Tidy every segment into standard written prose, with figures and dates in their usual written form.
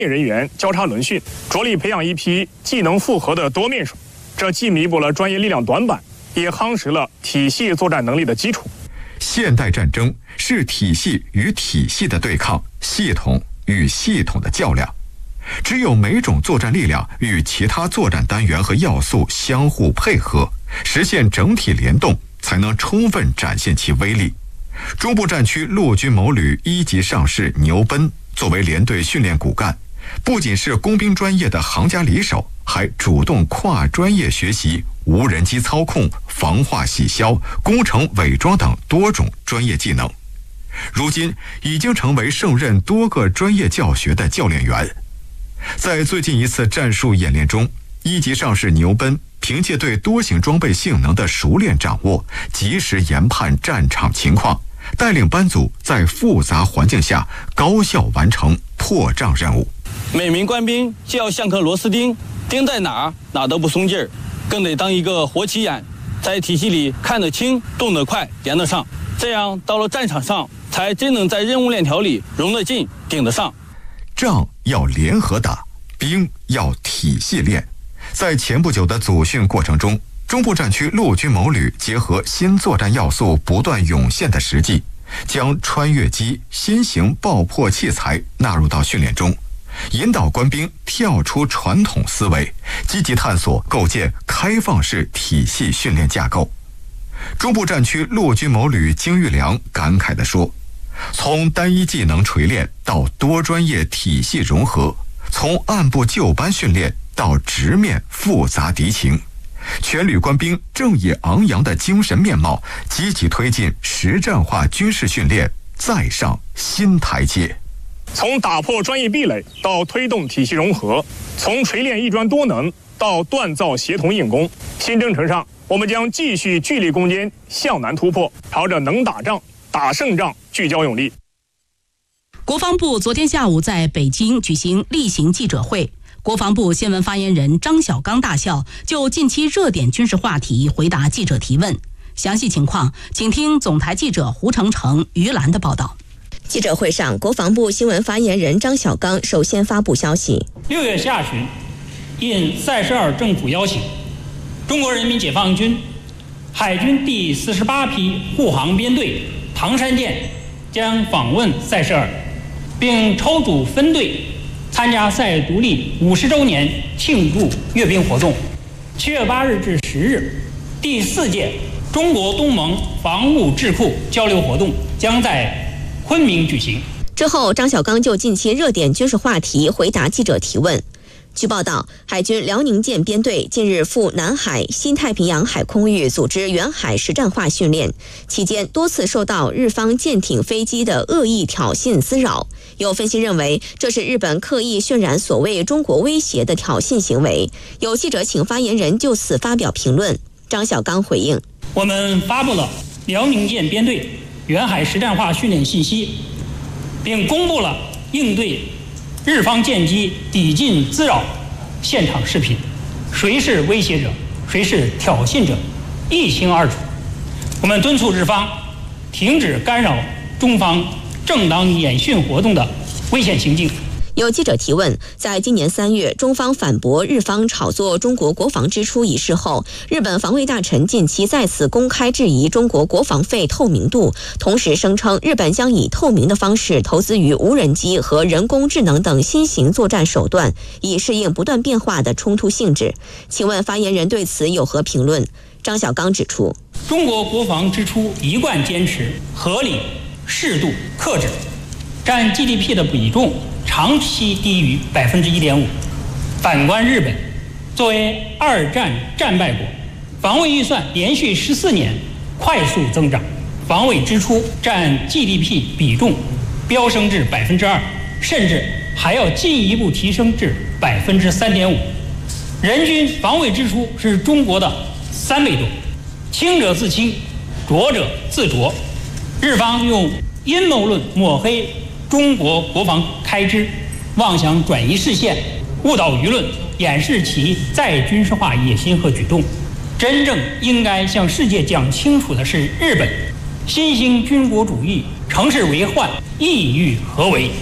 人员交叉轮训，着力培养一批技能复合的多面手。这既弥补了专业力量短板，也夯实了体系作战能力的基础。 现代战争是体系与体系的对抗，系统与系统的较量。只有每种作战力量与其他作战单元和要素相互配合，实现整体联动，才能充分展现其威力。中部战区陆军某旅1级上士牛奔作为连队训练骨干，不仅是工兵专业的行家里手，还主动跨专业学习无人机操控、防化洗消、工程伪装等多种专业技能。如今已经成为胜任多个专业教学的教练员。在最近一次战术演练中，1级上士牛奔凭借对多型装备性能的熟练掌握，及时研判战场情况，带领班组在复杂环境下高效完成破障任务。 每名官兵就要像颗螺丝钉，钉在哪都不松劲儿，更得当一个活起眼，在体系里看得清、动得快、连得上，这样到了战场上才真能在任务链条里融得进、顶得上。 仗要联合打，兵要体系练。在前不久的组训过程中，中部战区陆军某旅结合新作战要素不断涌现的实际，将穿越机、新型爆破器材纳入到训练中，引导官兵跳出传统思维，积极探索构建开放式体系训练架构。中部战区陆军某旅金玉良感慨地说，从单一技能锤炼到多专业体系融合，从按部就班训练到直面复杂敌情，全旅官兵正以昂扬的精神面貌，积极推进实战化军事训练再上新台阶。 从打破专业壁垒到推动体系融合，从锤炼一专多能到锻造协同硬功，新征程上，我们将继续聚力攻坚，向南突破，朝着能打仗、打胜仗聚焦用力。 国防部昨天下午在北京举行例行记者会，国防部新闻发言人张小刚大校就近期热点军事话题回答记者提问。详细情况，请听总台记者胡成成、于兰的报道。 记者会上，国防部新闻发言人张小刚首先发布消息：6 月下旬，应塞舌尔政府邀请，中国人民解放军海军第48批护航编队唐山舰将访问塞舌尔，并抽组分队参加塞独立50周年庆祝阅兵活动。7月8日至10日，第4届中国东盟防务智库交流活动将在昆明举行。 之后，张小刚就近期热点军事话题回答记者提问。据报道，海军辽宁舰编队近日赴南海、西太平洋海空域组织远海实战化训练，期间多次受到日方舰艇、飞机的恶意挑衅滋扰。有分析认为，这是日本刻意渲染所谓中国威胁的挑衅行为。有记者请发言人就此发表评论。张小刚回应： 我们发布了辽宁舰编队远海实战化训练信息，并公布了应对日方舰机抵近滋扰现场视频，谁是威胁者，谁是挑衅者，一清二楚。我们敦促日方停止干扰中方正当演训活动的危险行径。 有记者提问，在今年3月，中方反驳日方炒作中国国防支出一事后，日本防卫大臣近期再次公开质疑中国国防费透明度，同时声称日本将以透明的方式投资于无人机和人工智能等新型作战手段，以适应不断变化的冲突性质。请问发言人对此有何评论？张小刚指出， 中国国防支出一贯坚持合理、适度、克制，占 GDP 的比重长期低于 1.5%。 反观日本，作为2战战败国，防卫预算连续14年快速增长，防卫支出占 GDP 比重飙升至 2%， 甚至还要进一步提升至 3.5%。 人均防卫支出是中国的3倍多，清者自清，浊者自浊。日方用阴谋论抹黑中国国防开支，妄想转移视线，误导舆论，掩饰其再军事化野心和举动。真正应该向世界讲清楚的是，日本新兴军国主义乘势为患，意欲何为。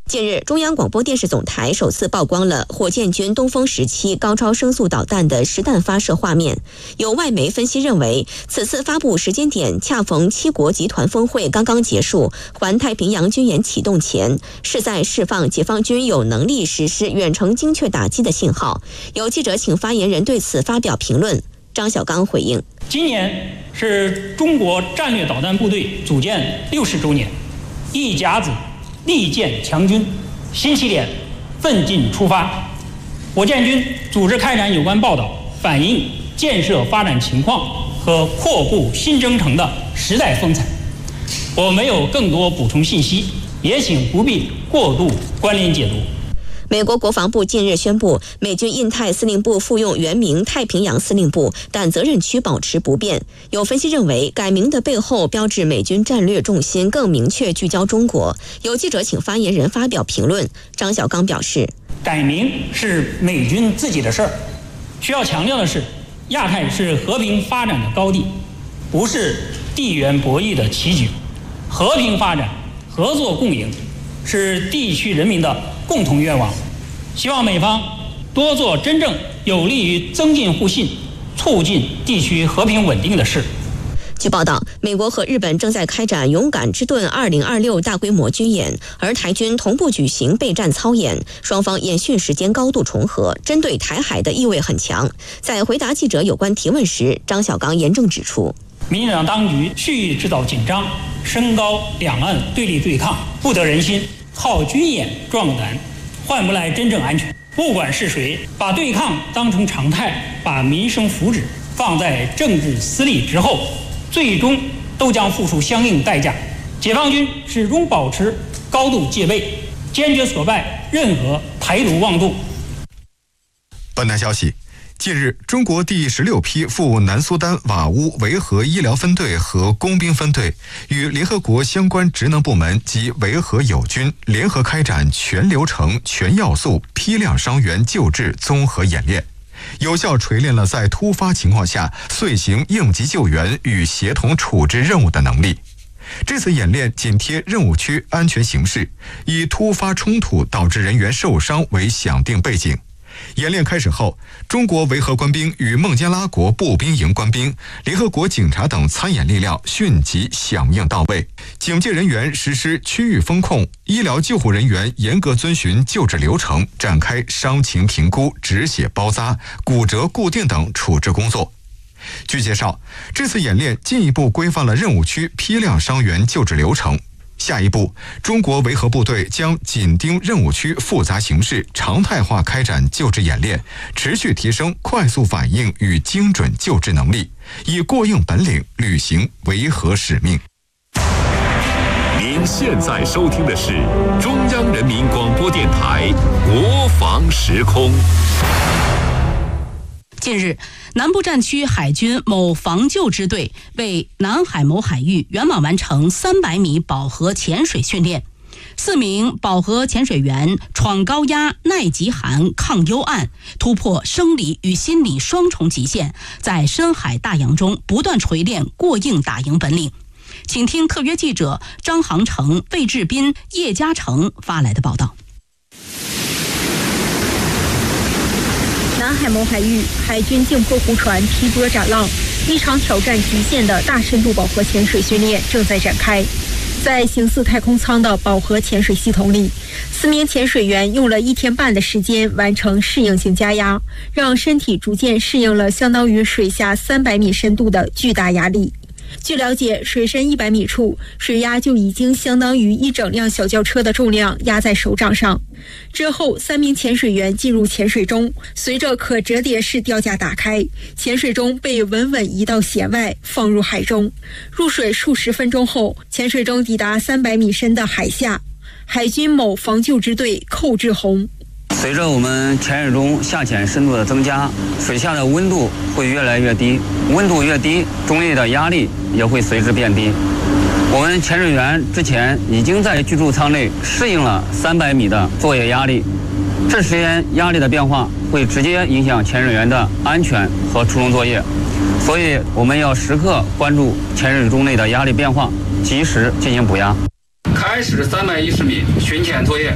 近日，中央广播电视总台首次曝光了火箭军东风17高超声速导弹的实弹发射画面。有外媒分析认为，此次发布时间点恰逢7国集团峰会刚刚结束，环太平洋军演启动前，是在释放解放军有能力实施远程精确打击的信号。有记者请发言人对此发表评论。张小刚回应： 今年是中国战略导弹部队组建60周年，一甲子力建强军，新起点奋进出发。火箭军组织开展有关报道，反映建设发展情况和阔步新征程的时代风采。我没有更多补充信息，也请不必过度关联解读。 美国国防部近日宣布，美军印太司令部复用原名太平洋司令部，但责任区保持不变。有分析认为，改名的背后标志美军战略重心更明确聚焦中国。有记者请发言人发表评论。张小刚表示， 改名是美军自己的事儿，需要强调的是，亚太是和平发展的高地，不是地缘博弈的棋局。和平发展、合作共赢是地区人民的共同愿望，希望美方多做真正有利于增进互信、促进地区和平稳定的事。 据报道，美国和日本正在开展勇敢之盾2026大规模军演，而台军同步举行备战操演，双方演训时间高度重合，针对台海的意味很强。在回答记者有关提问时，张小刚严正指出， 民进党当局蓄意制造紧张，升高两岸对立对抗，不得人心，靠军演壮胆，换不来真正安全。不管是谁，把对抗当成常态，把民生福祉放在政治私利之后，最终都将付出相应代价。解放军始终保持高度戒备，坚决挫败任何台独妄动。 本台消息，近日，中国第16批赴南苏丹瓦乌维和医疗分队和工兵分队与联合国相关职能部门及维和友军联合开展全流程、全要素、批量伤员救治综合演练，有效锤炼了在突发情况下遂行应急救援与协同处置任务的能力。这次演练紧贴任务区安全形势，以突发冲突导致人员受伤为响定背景。演练开始后，中国维和官兵与孟加拉国步兵营官兵、联合国警察等参演力量迅即响应到位，警戒人员实施区域风控，医疗救护人员严格遵循救治流程，展开伤情评估、止血包扎、骨折固定等处置工作。据介绍，这次演练进一步规范了任务区批量伤员救治流程。下一步，中国维和部队将紧盯任务区复杂形势，常态化开展救治演练，持续提升快速反应与精准救治能力，以过硬本领履行维和使命。 您现在收听的是中央人民广播电台国防时空。 近日，南部战区海军某防救支队为南海某海域圆满完成300米饱和潜水训练，4名饱和潜水员闯高压、耐极寒、抗幽暗，突破生理与心理双重极限，在深海大洋中不断锤炼过硬打赢本领。请听特约记者张航成、魏志斌、叶嘉诚发来的报道。 南海某海域，海军镜泊湖船劈波斩浪，一场挑战极限的大深度饱和潜水训练正在展开。在形似太空舱的饱和潜水系统里，4名潜水员用了1天半的时间完成适应性加压，让身体逐渐适应了相当于水下300米深度的巨大压力。据了解，水深100米处，水压就已经相当于一整辆小轿车的重量压在手掌上。之后，3名潜水员进入潜水中，随着可折叠式吊架打开，潜水钟被稳稳移到舷外，放入海中。入水数十分钟后，潜水钟抵达300米深的海下。海军某防救支队寇志宏。 随着我们潜水钟下潜深度的增加，水下的温度会越来越低，温度越低，钟内的压力也会随之变低。我们潜水员之前已经在居住舱内适应了300米的作业压力，这时间压力的变化会直接影响潜水员的安全和出笼作业，所以我们要时刻关注潜水钟内的压力变化，及时进行补压。 开始310米巡潜作业。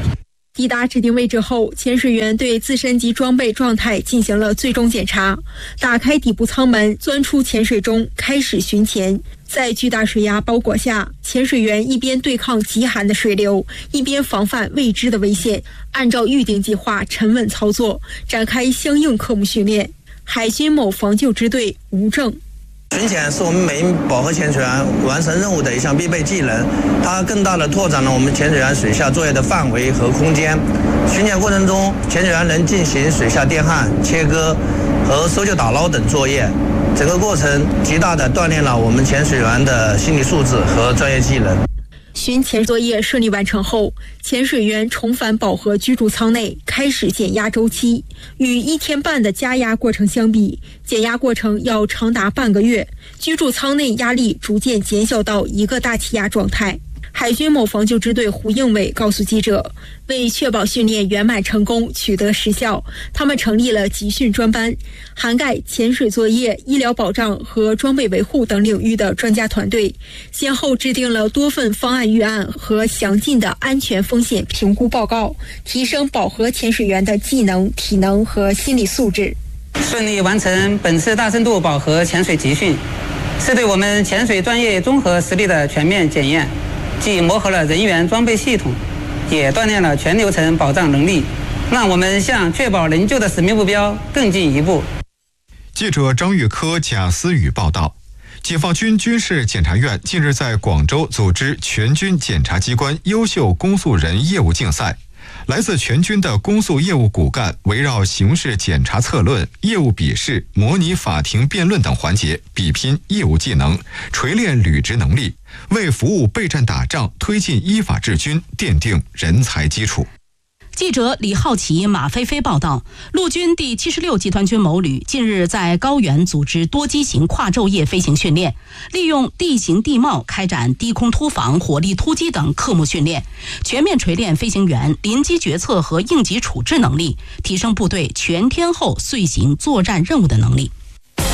抵达指定位置后，潜水员对自身及装备状态进行了最终检查，打开底部舱门，钻出潜水中，开始巡潜。在巨大水压包裹下，潜水员一边对抗极寒的水流，一边防范未知的危险，按照预定计划沉稳操作，展开相应科目训练。海军某防救支队吴正。 巡潜是我们每名饱和潜水员完成任务的一项必备技能，它更大的拓展了我们潜水员水下作业的范围和空间。巡潜过程中，潜水员能进行水下电焊、切割和搜救打捞等作业，整个过程极大地锻炼了我们潜水员的心理素质和专业技能。 巡潜作业顺利完成后，潜水员重返饱和居住舱内，开始减压周期。与1天半的加压过程相比，减压过程要长达半个月，居住舱内压力逐渐减小到一个大气压状态。海军某防救支队胡应伟告诉记者，为确保训练圆满成功取得实效，他们成立了集训专班，涵盖潜水作业、医疗保障和装备维护等领域的专家团队，先后制定了多份方案预案和详尽的安全风险评估报告，提升饱和潜水员的技能、体能和心理素质。 顺利完成本次大深度饱和潜水集训，是对我们潜水专业综合实力的全面检验，既磨合了人员装备系统，也锻炼了全流程保障能力，让我们向确保能救的使命目标更进一步。 记者张玉科、贾思雨报道，解放军军事检察院近日在广州组织全军检察机关优秀公诉人业务竞赛。来自全军的公诉业务骨干围绕刑事检察策论、业务笔试、模拟法庭辩论等环节比拼业务技能，锤炼履职能力，为服务备战打仗、推进依法治军奠定人才基础。 记者李浩奇、马飞飞报道，陆军第76集团军某旅近日在高原组织多机型跨昼夜飞行训练，利用地形地貌开展低空突防、火力突击等科目训练，全面锤炼飞行员临机决策和应急处置能力，提升部队全天候遂行作战任务的能力。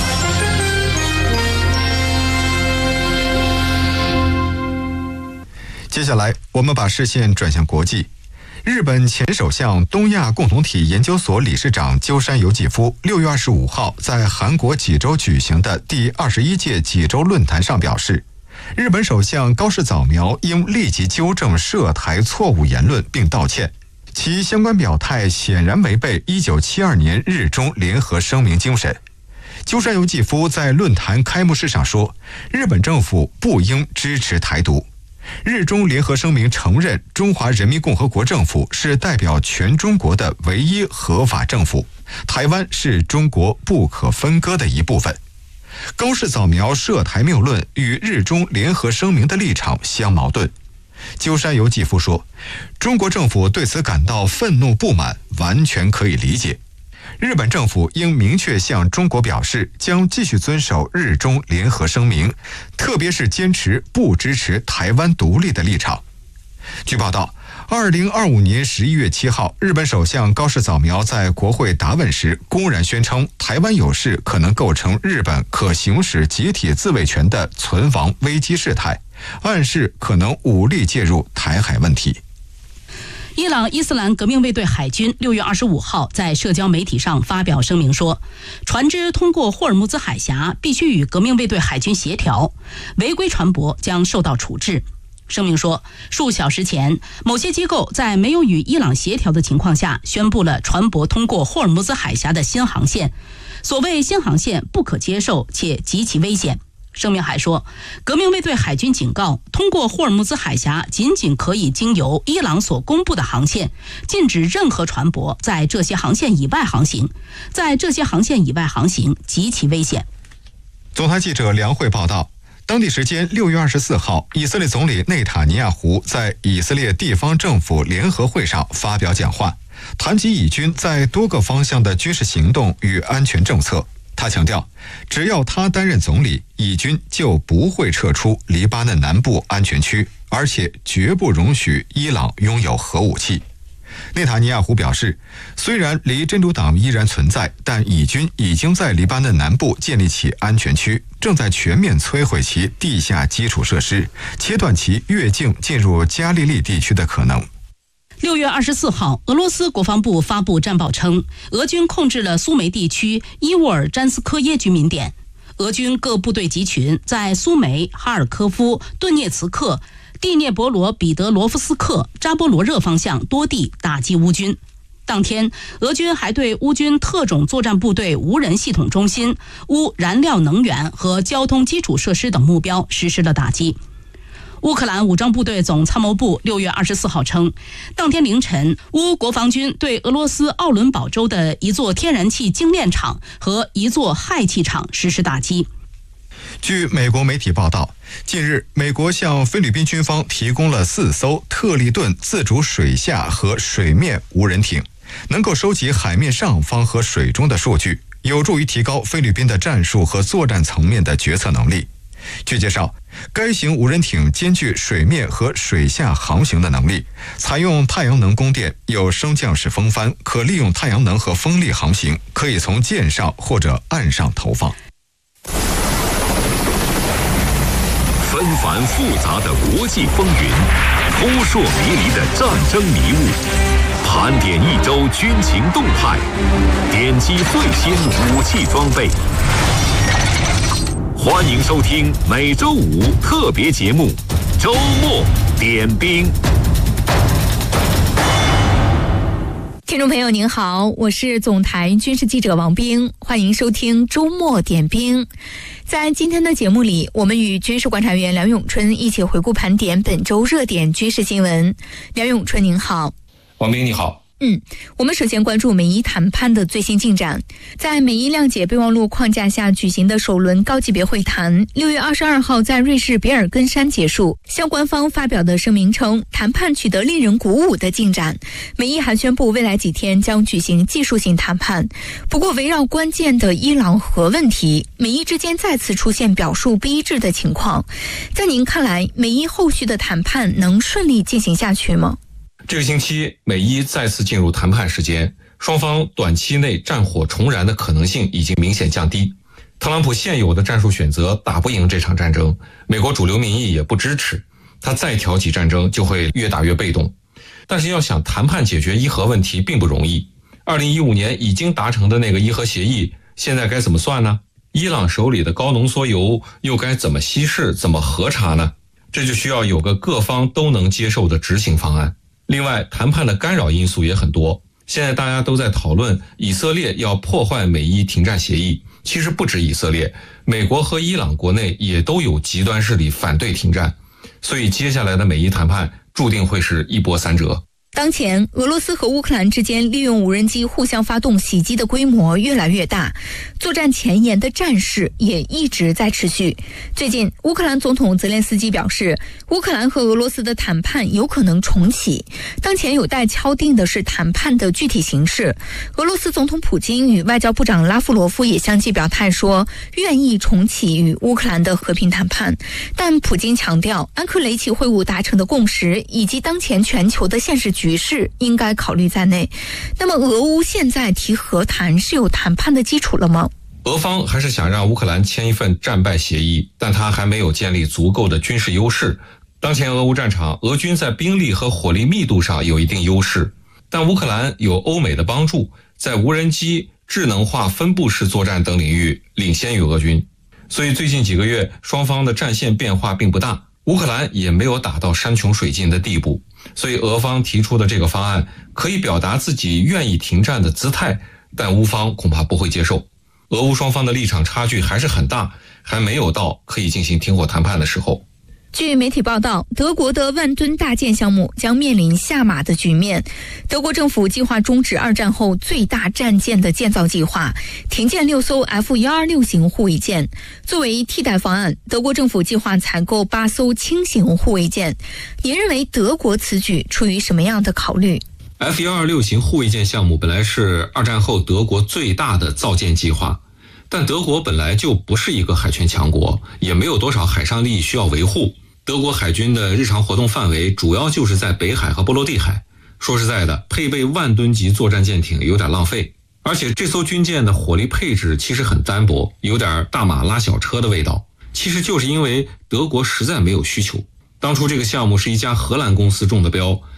接下来，我们把视线转向国际。日本前首相、东亚共同体研究所理事长鸠山由纪夫6月25号在韩国济州举行的第21届济州论坛上表示，日本首相高市早苗应立即纠正涉台错误言论并道歉，其相关表态显然违背1972年日中联合声明精神。鸠山由纪夫在论坛开幕式上说，日本政府不应支持台独。日中联合声明承认中华人民共和国政府是代表全中国的唯一合法政府，台湾是中国不可分割的一部分。高市早苗涉台谬论与日中联合声明的立场相矛盾。鸠山由纪夫说，中国政府对此感到愤怒不满，完全可以理解。日本政府应明确向中国表示，将继续遵守日中联合声明，特别是坚持不支持台湾独立的立场。据报道，2025年11月7号，日本首相高市早苗在国会答问时公然宣称，台湾有事可能构成日本可行使集体自卫权的存亡危机事态，暗示可能武力介入台海问题。 伊朗伊斯兰革命卫队海军6月25号在社交媒体上发表声明说，船只通过霍尔木兹海峡必须与革命卫队海军协调，违规船舶将受到处置。声明说，数小时前，某些机构在没有与伊朗协调的情况下，宣布了船舶通过霍尔木兹海峡的新航线。所谓新航线不可接受且极其危险。声明还说，革命卫队海军警告，通过霍尔木兹海峡仅仅可以经由伊朗所公布的航线，禁止任何船舶在这些航线以外航行，在这些航线以外航行极其危险。 总台记者梁慧报道，当地时间6月24号，以色列总理内塔尼亚胡在以色列地方政府联合会上发表讲话，谈及以军在多个方向的军事行动与安全政策。他强调，只要他担任总理，以军就不会撤出黎巴嫩南部安全区，而且绝不容许伊朗拥有核武器。内塔尼亚胡表示，虽然离真主党依然存在，但以军已经在黎巴嫩南部建立起安全区，正在全面摧毁其地下基础设施，切断其越境进入加利利地区的可能。 6月24号，俄罗斯国防部发布战报称，俄军控制了苏梅地区伊沃尔詹斯科耶居民点。俄军各部队集群在苏梅、哈尔科夫、顿涅茨克、蒂涅博罗彼得罗夫斯克、扎波罗热方向多地打击乌军。当天，俄军还对乌军特种作战部队无人系统中心、乌燃料能源和交通基础设施等目标实施了打击。乌克兰武装部队总参谋部6月24号称，当天凌晨，乌国防军对俄罗斯奥伦堡州的一座天然气精炼厂和一座氦气厂实施打击。 据美国媒体报道，近日美国向菲律宾军方提供了4艘特利顿自主水下和水面无人艇，能够收集海面上方和水中的数据，有助于提高菲律宾的战术和作战层面的决策能力。据介绍，该型无人艇兼具水面和水下航行的能力，采用太阳能供电，有升降式风帆，可利用太阳能和风力航行，可以从舰上或者岸上投放。 纷繁复杂的国际风云，扑朔迷离的战争迷雾，盘点一周军情动态，点击最新武器装备。欢迎收听每周五特别节目《周末点兵》。 听众朋友您好，我是总台军事记者王冰，欢迎收听周末点兵。在今天的节目里，我们与军事观察员梁永春一起回顾盘点本周热点军事新闻。梁永春您好。 王冰你好。 我们首先关注美伊谈判的最新进展。在美伊谅解备忘录框架下举行的首轮高级别会谈6月22号在瑞士比尔根山结束。相关方发表的声明称，谈判取得令人鼓舞的进展。美伊还宣布未来几天将举行技术性谈判。不过，围绕关键的伊朗核问题，美伊之间再次出现表述不一致的情况。在您看来，美伊后续的谈判能顺利进行下去吗？ 这个星期，美伊再次进入谈判时间，双方短期内战火重燃的可能性已经明显降低。特朗普现有的战术选择打不赢这场战争，美国主流民意也不支持，他再挑起战争就会越打越被动。但是要想谈判解决伊核问题并不容易。2015年已经达成的那个伊核协议，现在该怎么算呢？伊朗手里的高浓缩铀又该怎么稀释、怎么核查呢？这就需要有个各方都能接受的执行方案。另外，谈判的干扰因素也很多。现在大家都在讨论以色列要破坏美伊停战协议，其实不止以色列，美国和伊朗国内也都有极端势力反对停战，所以接下来的美伊谈判注定会是一波三折。 当前，俄罗斯和乌克兰之间利用无人机互相发动袭击的规模越来越大，作战前沿的战事也一直在持续。最近，乌克兰总统泽连斯基表示，乌克兰和俄罗斯的谈判有可能重启，当前有待敲定的是谈判的具体形式。俄罗斯总统普京与外交部长拉夫罗夫也相继表态说，愿意重启与乌克兰的和平谈判，但普京强调，安克雷奇会晤达成的共识以及当前全球的现实局势应该考虑在内。那么俄乌现在提和谈是有谈判的基础了吗？ 俄方还是想让乌克兰签一份战败协议，但他还没有建立足够的军事优势。当前俄乌战场，俄军在兵力和火力密度上有一定优势，但乌克兰有欧美的帮助，在无人机、智能化分布式作战等领域领先于俄军。所以最近几个月双方的战线变化并不大，乌克兰也没有打到山穷水尽的地步。所以俄方提出的这个方案可以表达自己愿意停战的姿态，但乌方恐怕不会接受。俄乌双方的立场差距还是很大，还没有到可以进行停火谈判的时候。 据媒体报道，德国的万吨大舰项目将面临下马的局面。德国政府计划终止二战后最大战舰的建造计划，停建6艘 F126 型护卫舰。作为替代方案，德国政府计划采购8艘轻型护卫舰。您认为德国此举出于什么样的考虑？ F126 型护卫舰项目本来是二战后德国最大的造舰计划，但德国本来就不是一个海权强国，也没有多少海上利益需要维护。德国海军的日常活动范围主要就是在北海和波罗的海。说实在的，配备万吨级作战舰艇有点浪费，而且这艘军舰的火力配置其实很单薄，有点大马拉小车的味道。其实就是因为德国实在没有需求。当初这个项目是一家荷兰公司中的标，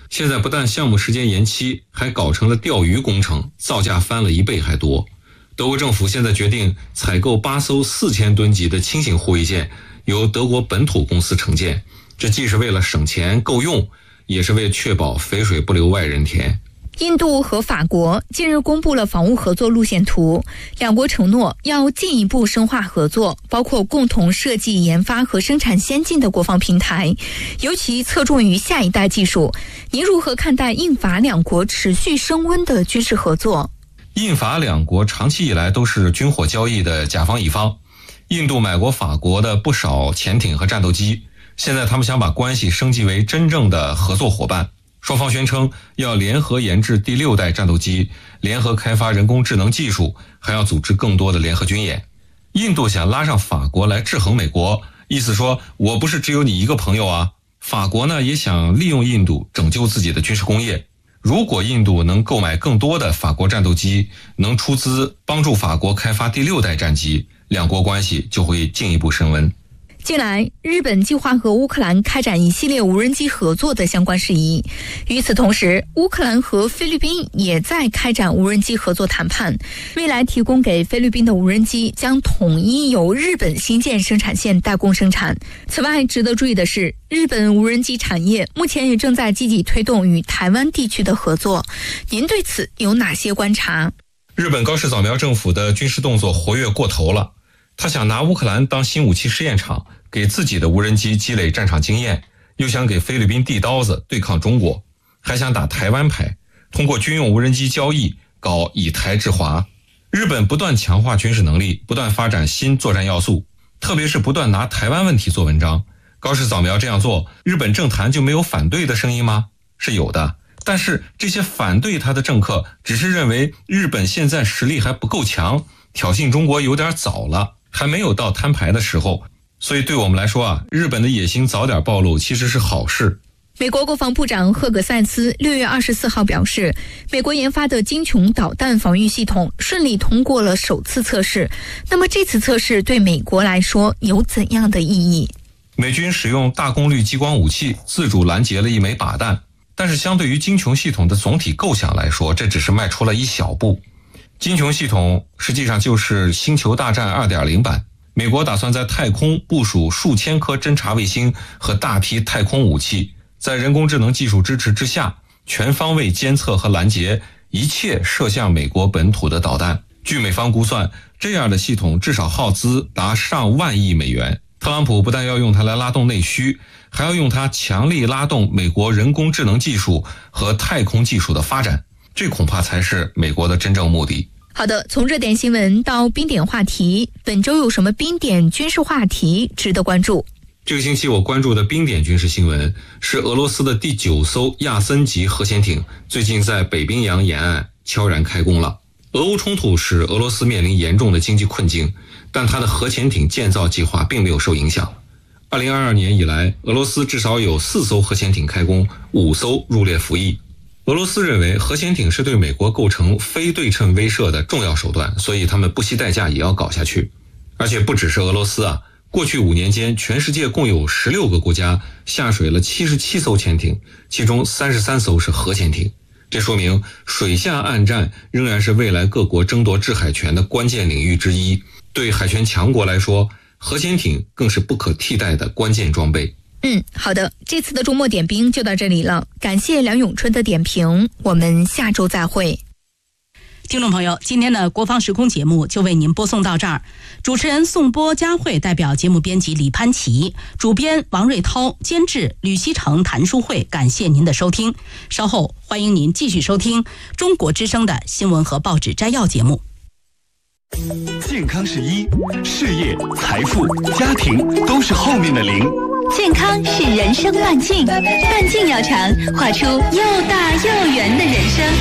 现在不但项目时间延期，还搞成了钓鱼工程，造价翻了1倍还多。德国政府现在决定采购8艘4000吨级的轻型护卫舰，由德国本土公司承建，这既是为了省钱够用，也是为确保肥水不流外人田。 印度和法国近日公布了防务合作路线图，两国承诺要进一步深化合作，包括共同设计、研发和生产先进的国防平台，尤其侧重于下一代技术。您如何看待印法两国持续升温的军事合作？ 印法两国长期以来都是军火交易的甲方乙方，印度买过法国的不少潜艇和战斗机，现在他们想把关系升级为真正的合作伙伴。双方宣称要联合研制第6代战斗机，联合开发人工智能技术，还要组织更多的联合军演。印度想拉上法国来制衡美国，意思说我不是只有你一个朋友啊。法国呢也想利用印度拯救自己的军事工业。如果印度能购买更多的法国战斗机，能出资帮助法国开发第6代战机，两国关系就会进一步升温。 近来，日本计划和乌克兰开展一系列无人机合作的相关事宜。与此同时，乌克兰和菲律宾也在开展无人机合作谈判。未来提供给菲律宾的无人机将统一由日本新建生产线代工生产。此外，值得注意的是，日本无人机产业目前也正在积极推动与台湾地区的合作。您对此有哪些观察？ 日本高市早苗政府的军事动作活跃过头了。他想拿乌克兰当新武器试验场，给自己的无人机积累战场经验，又想给菲律宾递刀子对抗中国，还想打台湾牌，通过军用无人机交易搞以台制华。日本不断强化军事能力，不断发展新作战要素，特别是不断拿台湾问题做文章。高市早苗这样做，日本政坛就没有反对的声音吗？是有的，但是这些反对他的政客只是认为日本现在实力还不够强，挑衅中国有点早了，还没有到摊牌的时候。所以对我们来说啊，日本的野心早点暴露其实是好事。 美国国防部长赫格塞斯6月24号表示，美国研发的精穹导弹防御系统顺利通过了首次测试。那么这次测试对美国来说有怎样的意义？ 美军使用大功率激光武器自主拦截了一枚靶弹，但是相对于精穹系统的总体构想来说，这只是迈出了一小步。精穹系统实际上就是星球大战 2.0 版，美国打算在太空部署数千颗侦察卫星和大批太空武器，在人工智能技术支持之下，全方位监测和拦截一切射向美国本土的导弹。据美方估算，这样的系统至少耗资达上万亿美元。特朗普不但要用它来拉动内需，还要用它强力拉动美国人工智能技术和太空技术的发展，这恐怕才是美国的真正目的。 好的，从热点新闻到冰点话题，本周有什么冰点军事话题值得关注？ 这个星期我关注的冰点军事新闻是俄罗斯的第9艘亚森级核潜艇最近在北冰洋沿岸悄然开工了。俄乌冲突使俄罗斯面临严重的经济困境，但它的核潜艇建造计划并没有受影响。2022年以来，俄罗斯至少有4艘核潜艇开工，5艘入列服役。俄罗斯认为核潜艇是对美国构成非对称威慑的重要手段，所以他们不惜代价也要搞下去。而且不只是俄罗斯啊，过去5年间，全世界共有16个国家下水了77艘潜艇，其中33艘是核潜艇。这说明水下岸战仍然是未来各国争夺制海权的关键领域之一。对海权强国来说，核潜艇更是不可替代的关键装备。 好的，这次的周末点兵就到这里了，感谢梁永春的点评，我们下周再会。 听众朋友，今天的国防时空节目就为您播送到这儿。主持人宋波、佳慧代表节目编辑李潘琪，主编王瑞涛，监制吕希成、谭淑慧，感谢您的收听。稍后欢迎您继续收听中国之声的新闻和报纸摘要节目。 健康是1，事业、财富、家庭都是后面的0。 健康是人生半径，半径要长，画出又大又圆的人生。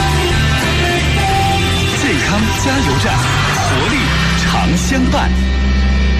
健康加油站，活力常相伴。